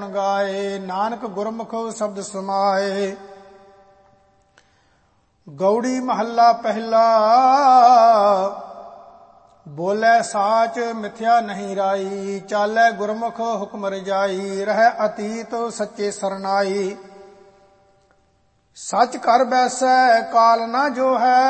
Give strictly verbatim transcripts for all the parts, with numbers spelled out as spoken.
गुण गाए। नानक गुरमुख शब्द समाए। गौड़ी महला पहला। बोले साच मिथ्या नहीं राई। चाले गुरमुख हुक्म रजाई। रह अतीत सच्चे सरनाई। सच कर बैसै काल ना जो है।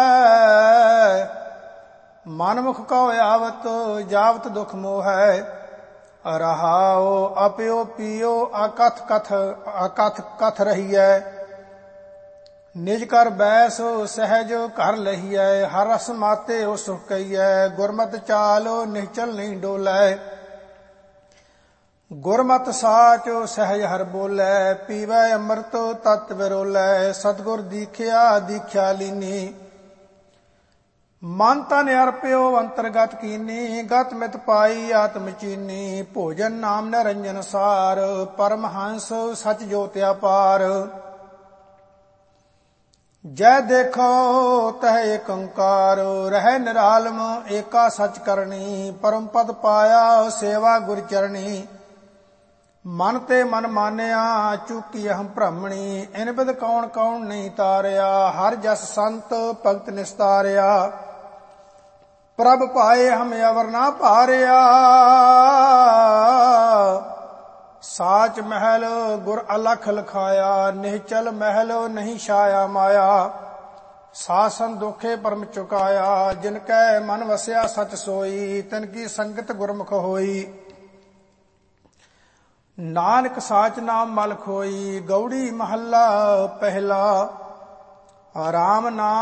मनमुख को आवत जावत दुख मोह है। रहाओ अप्यो पियो अकथ कथ अकथ कथ रहिए। निज कर बैसो सहज कर लहिए। हर रस माते ओ सुख कहिए। गुरमत चालो निश्चल नहीं डोलै। गुरमत साचो सहज हर बोलै। पीवै अमृत तत विरोलै। सतगुर दीखिया दीख्या लीनी। मन तन अर्प्यो अंतरगत कीनी। गत मित पाई आत्म चीनी। भोजन नाम निरंजन सार। परमहंस सच जोत अपार। जय देखो तह एक ओंकार। रह निरालम एका सच करनी। परम पद पाया सेवा गुर चरणी। मन ते मन मानिया चूकी अहम भ्रमणी। इन बिद कौन कौन नहीं तारिया। हर जस संत भगत निस्तारिया। प्रभ पाए हम अवर ना पारिया। साच महल गुर अलख लखाया। निश्चल महल नहीं छाया माया। सासन दुखे परम चुकाया। जिनकै मन वसिया सच सोई। तिनकी संगत गुरमुख होई। नानक साच नाम मल खोई। गौड़ी महला पहला। राम नाम